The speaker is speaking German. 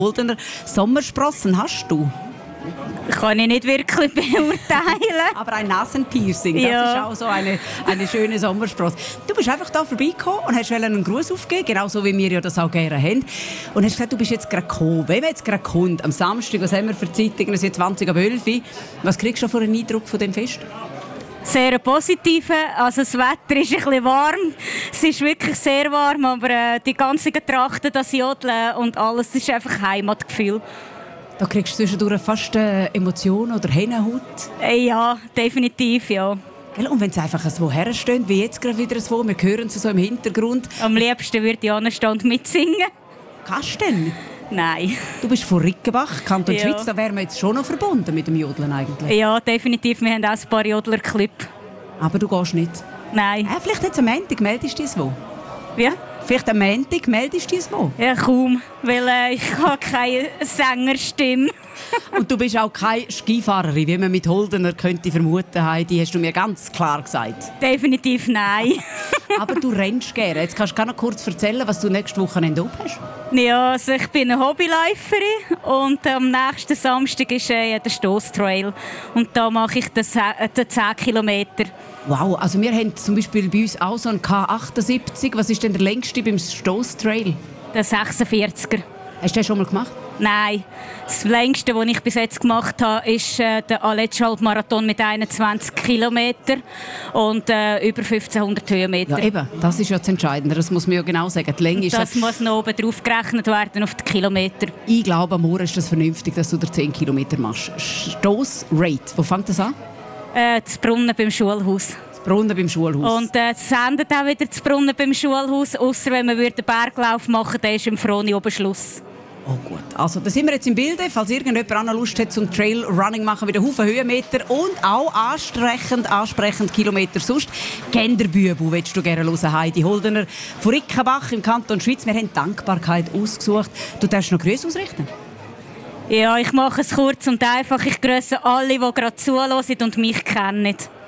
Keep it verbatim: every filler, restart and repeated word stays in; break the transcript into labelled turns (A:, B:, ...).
A: Goldener Sommersprossen hast du?
B: Kann ich nicht wirklich beurteilen.
A: Aber ein Nasenpiercing, das
B: Ja.
A: ist auch so eine, eine schöne Sommersprosse. Du bist einfach da vorbeigekommen und hast einen Gruß aufgegeben, genauso wie wir ja das auch gerne haben. Und hast gesagt, du bist jetzt gerade gekommen. Wenn man jetzt gerade kommt, am Samstag, was haben wir für Zeit? Es ist zwanzig ab elf. Was kriegst du für einen Eindruck von dem Fest?
B: Sehr positive. Also das Wetter ist ein bisschen warm. Es ist wirklich sehr warm, aber äh, die ganzen Trachten, das Jodeln und alles, das ist einfach Heimatgefühl.
A: Da kriegst du zwischendurch fast äh, Emotionen oder Hennenhaut.
B: Äh, ja, definitiv, ja.
A: Gell? Und wenn es einfach so hersteht, wie jetzt gerade wieder so, wir hören es so im Hintergrund.
B: Am liebsten würde ich anstehen und mitsingen.
A: Kannst du denn?
B: Nein.
A: Du bist von Rickenbach, Kanton
B: Ja.
A: Schweiz, da wären wir jetzt schon noch verbunden mit dem Jodeln eigentlich.
B: Ja, definitiv. Wir haben auch ein paar Jodler-Clip.
A: Aber du gehst nicht.
B: Nein.
A: Äh, vielleicht jetzt am Montag meldest du dich wo?
B: Wie?
A: Vielleicht am Montag meldest du dich wo?
B: Ja, kaum. Weil äh, ich habe keine Sängerstimme.
A: Und du bist auch keine Skifahrerin, wie man mit Holdener könnte vermuten, Heidi, hast du mir ganz klar gesagt.
B: Definitiv nein.
A: Aber du rennst gerne. Jetzt kannst du noch kurz erzählen, was du nächste Wochenende oben hast.
B: Ja, also ich bin eine Hobbyläuferin und am nächsten Samstag ist äh, der Stosstrail. Und da mache ich den, Se- äh, den zehn Kilometer.
A: Wow, also wir haben zum Beispiel bei uns auch so einen K achtundsiebzig. Was ist denn der längste beim Stosstrail?
B: Den sechsundvierziger.
A: Hast du den schon mal gemacht?
B: Nein, das längste, was ich bis jetzt gemacht habe, ist äh, der Aletsch-Halbmarathon mit einundzwanzig Kilometern und äh, über fünfzehnhundert Höhenmeter.
A: Ja, eben. Das ist ja das Entscheidende. Das muss man ja genau sagen. Die Länge ist
B: Das muss noch oben drauf gerechnet werden auf die Kilometer.
A: Ich glaube, am Morgen ist das vernünftig, dass du dir zehn Kilometer machst. Stossrate. Wo fängt das an?
B: Äh, das Brunnen beim Schulhaus.
A: Das Brunnen beim Schulhaus.
B: Und äh, es endet auch wieder das Brunnen beim Schulhaus, ausser wenn man einen Berglauf machen würde, dann ist im Froni oben Schluss.
A: Oh gut, also da sind wir jetzt im Bilde. Falls irgendjemand auch noch Lust hat zum Trailrunning machen, wieder Haufen Höhenmeter und auch ansprechend, ansprechend Kilometer sonst. Genderbübel willst du gerne hören, Heidi Holdener von Rickenbach im Kanton Schweiz. Wir haben Dankbarkeit ausgesucht. Du darfst noch Grüße ausrichten?
B: Ja, ich mache es kurz und einfach. Ich grüße alle, die gerade zuhören und mich kennen.